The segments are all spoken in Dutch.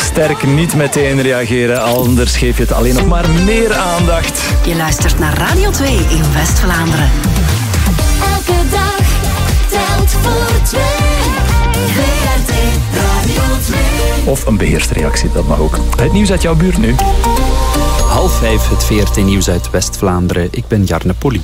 sterk niet meteen reageren, anders geef je het alleen nog maar meer aandacht. Je luistert naar Radio 2 in West-Vlaanderen. Elke dag telt voor 2. VRT Radio 2. Of een beheerste reactie, dat mag ook. Het nieuws uit jouw buurt nu. 4:30, het VRT-nieuws uit West-Vlaanderen. Ik ben Jarne Polly.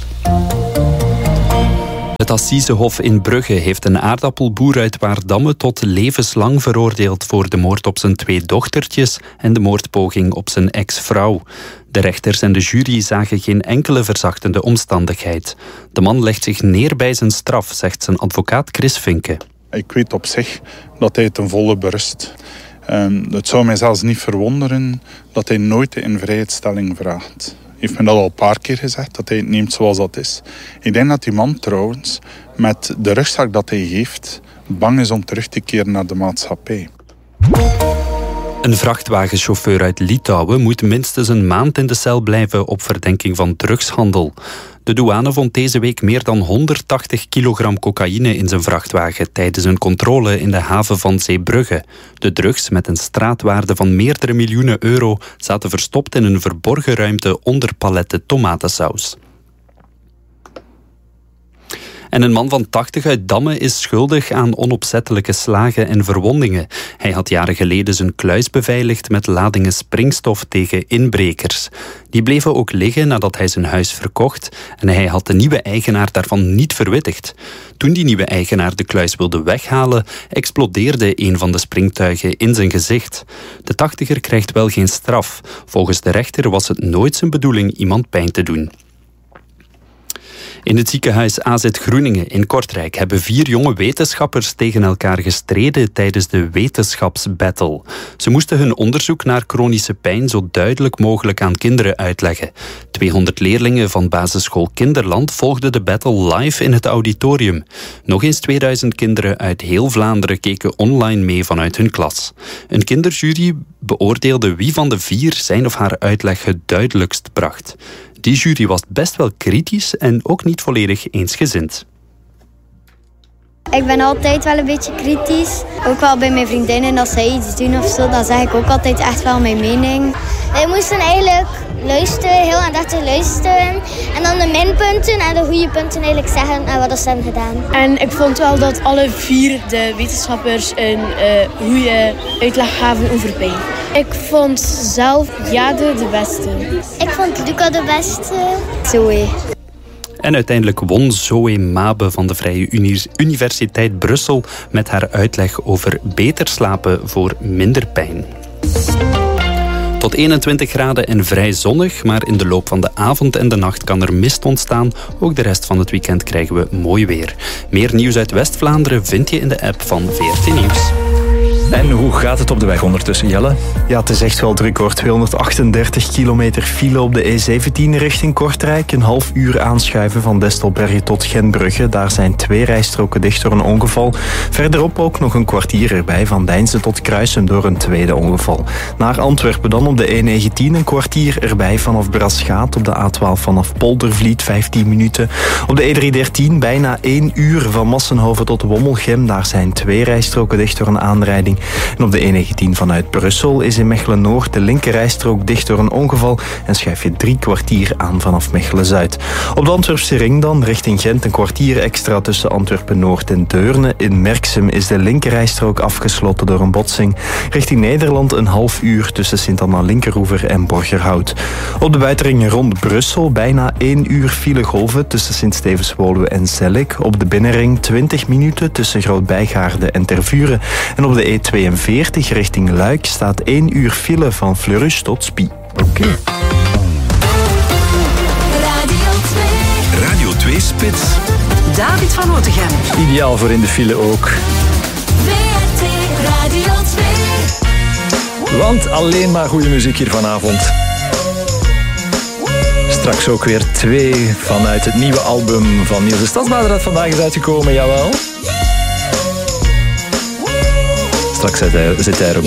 Het Assisehof in Brugge heeft een aardappelboer uit Waardamme tot levenslang veroordeeld voor de moord op zijn 2 dochtertjes en de moordpoging op zijn ex-vrouw. De rechters en de jury zagen geen enkele verzachtende omstandigheid. De man legt zich neer bij zijn straf, zegt zijn advocaat Chris Vinke. Ik weet op zich dat hij ten volle berust. Het zou mij zelfs niet verwonderen dat hij nooit de invrijheidstelling vraagt. Hij heeft me dat al een paar keer gezegd, dat hij het neemt zoals dat is. Ik denk dat die man trouwens, met de rugzak dat hij heeft, bang is om terug te keren naar de maatschappij. Een vrachtwagenchauffeur uit Litouwen moet minstens een maand in de cel blijven op verdenking van drugshandel. De douane vond deze week meer dan 180 kilogram cocaïne in zijn vrachtwagen tijdens een controle in de haven van Zeebrugge. De drugs, met een straatwaarde van meerdere miljoenen euro, zaten verstopt in een verborgen ruimte onder paletten tomatensaus. En een man van 80 uit Damme is schuldig aan onopzettelijke slagen en verwondingen. Hij had jaren geleden zijn kluis beveiligd met ladingen springstof tegen inbrekers. Die bleven ook liggen nadat hij zijn huis verkocht en hij had de nieuwe eigenaar daarvan niet verwittigd. Toen die nieuwe eigenaar de kluis wilde weghalen, explodeerde een van de springtuigen in zijn gezicht. De 80er krijgt wel geen straf. Volgens de rechter was het nooit zijn bedoeling iemand pijn te doen. In het ziekenhuis AZ Groeningen in Kortrijk hebben 4 jonge wetenschappers tegen elkaar gestreden tijdens de wetenschapsbattle. Ze moesten hun onderzoek naar chronische pijn zo duidelijk mogelijk aan kinderen uitleggen. 200 leerlingen van basisschool Kinderland volgden de battle live in het auditorium. Nog eens 2000 kinderen uit heel Vlaanderen keken online mee vanuit hun klas. Een kinderjury beoordeelde wie van de 4 zijn of haar uitleg het duidelijkst bracht. Die jury was best wel kritisch en ook niet volledig eensgezind. Ik ben altijd wel een beetje kritisch. Ook wel bij mijn vriendinnen als zij iets doen of zo, dan zeg ik ook altijd echt wel mijn mening. We moesten eigenlijk luisteren, heel aandachtig luisteren. En dan de minpunten en de goede punten eigenlijk zeggen en wat ze hebben gedaan. En ik vond wel dat alle 4 de wetenschappers een goede uitleg gaven over pijn. Ik vond zelf Jade de beste. Ik vond Luca de beste. Zoe. En uiteindelijk won Zoe Mabe van de Vrije Universiteit Brussel met haar uitleg over beter slapen voor minder pijn. Tot 21 graden en vrij zonnig, maar in de loop van de avond en de nacht kan er mist ontstaan. Ook de rest van het weekend krijgen we mooi weer. Meer nieuws uit West-Vlaanderen vind je in de app van VRT Nieuws. En hoe gaat het op de weg ondertussen, Jelle? Ja, het is echt wel druk hoor. 238 kilometer file op de E17 richting Kortrijk. Een half uur aanschuiven van Destelbergen tot Gentbrugge. Daar zijn 2 rijstroken dicht door een ongeval. Verderop ook nog een kwartier erbij van Deinze tot Kruisum door een tweede ongeval. Naar Antwerpen dan op de E19 een kwartier erbij vanaf Braschaat. Op de A12 vanaf Poldervliet 15 minuten. Op de E313 bijna 1 uur van Massenhoven tot Wommelgem. Daar zijn 2 rijstroken dicht door een aanrijding. En op de E19 vanuit Brussel is in Mechelen-Noord de linkerrijstrook dicht door een ongeval en schuif je 3 kwartier aan vanaf Mechelen-Zuid. Op de Antwerpse ring dan, richting Gent, een kwartier extra tussen Antwerpen-Noord en Deurne. In Merksem is de linkerrijstrook afgesloten door een botsing. Richting Nederland een half uur tussen Sint-Anna-Linkeroever en Borgerhout. Op de buitenringen rond Brussel bijna 1 uur filegolven tussen Sint-Stevens-Woluwe en Zellik. Op de binnenring 20 minuten tussen Groot-Bijgaarde en Tervuren. En op de E42 richting Luik staat 1 uur file van Fleurus tot Spie. Oké. Radio 2 Spits. David van Otegem. Ideaal voor in de file ook. VRT Radio 2. Want alleen maar goede muziek hier vanavond. Straks ook weer 2 vanuit het nieuwe album van Niels de Stadsbader dat vandaag is uitgekomen, jawel. Straks zit hij er ook